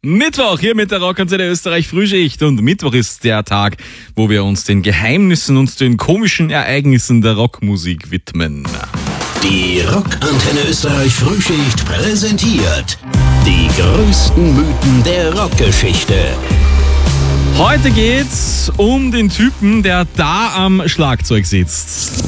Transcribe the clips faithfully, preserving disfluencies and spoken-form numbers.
Mittwoch hier mit der Rockantenne Österreich Frühschicht, und Mittwoch ist der Tag, wo wir uns den Geheimnissen und den komischen Ereignissen der Rockmusik widmen. Die Rockantenne Österreich Frühschicht präsentiert die größten Mythen der Rockgeschichte. Heute geht's um den Typen, der da am Schlagzeug sitzt.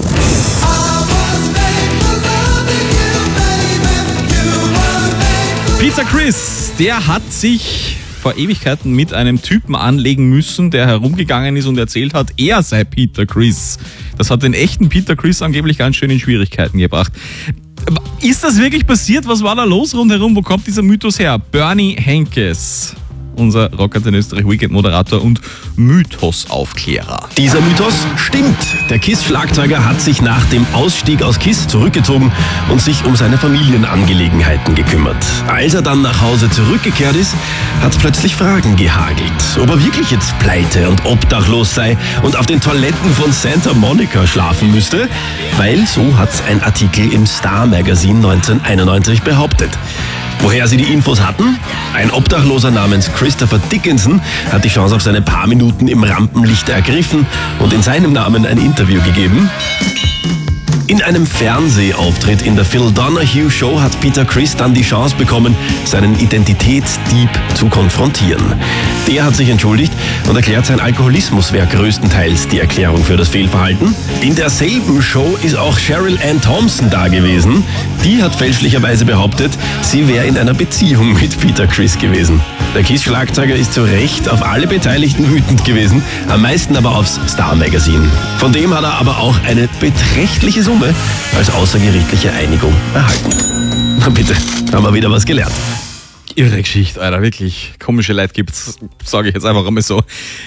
Peter Criss, der hat sich vor Ewigkeiten mit einem Typen anlegen müssen, der herumgegangen ist und erzählt hat, er sei Peter Criss. Das hat den echten Peter Criss angeblich ganz schön in Schwierigkeiten gebracht. Ist das wirklich passiert? Was war da los rundherum? Wo kommt dieser Mythos her? Bernie Henkes, unser Rockantenne Österreich Weekend-Moderator und Mythosaufklärer. Dieser Mythos stimmt. Der Kiss-Schlagzeuger hat sich nach dem Ausstieg aus Kiss zurückgezogen und sich um seine Familienangelegenheiten gekümmert. Als er dann nach Hause zurückgekehrt ist, hat es plötzlich Fragen gehagelt. Ob er wirklich jetzt pleite und obdachlos sei und auf den Toiletten von Santa Monica schlafen müsste, weil so hat ein Artikel im Star Magazine neunzehnhunderteinundneunzig behauptet. Woher sie die Infos hatten? Ein Obdachloser namens Christopher Dickinson hat die Chance auf seine paar Minuten im Rampenlicht ergriffen und in seinem Namen ein Interview gegeben. In einem Fernsehauftritt in der Phil Donahue Show hat Peter Criss dann die Chance bekommen, seinen Identitätsdieb zu konfrontieren. Der hat sich entschuldigt und erklärt, sein Alkoholismus wäre größtenteils die Erklärung für das Fehlverhalten. In derselben Show ist auch Cheryl Ann Thompson da gewesen. Die hat fälschlicherweise behauptet, sie wäre in einer Beziehung mit Peter Criss gewesen. Der Kiss-Schlagzeuger ist zu Recht auf alle Beteiligten wütend gewesen, am meisten aber aufs Star Magazine. Von dem hat er aber auch eine beträchtliche Summe als außergerichtliche Einigung erhalten. Na bitte, haben wir wieder was gelernt. Irre Geschichte, Alter, wirklich. Komische Leute gibt's, sage ich jetzt einfach einmal so.